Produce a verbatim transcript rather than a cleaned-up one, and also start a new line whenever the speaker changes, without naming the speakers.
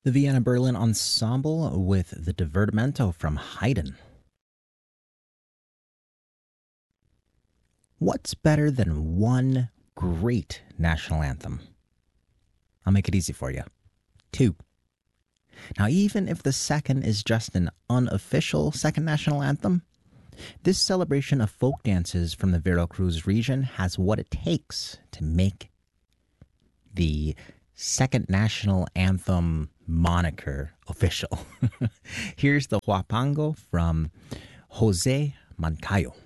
The Vienna Berlin Ensemble with the Divertimento from Haydn. What's better than one great national anthem? I'll make it easy for you. Two. Now, even if the second is just an unofficial second national anthem, this celebration of folk dances from the Veracruz region has what it takes to make the second national anthem moniker official. Here's the Huapango from Jose Mancayo.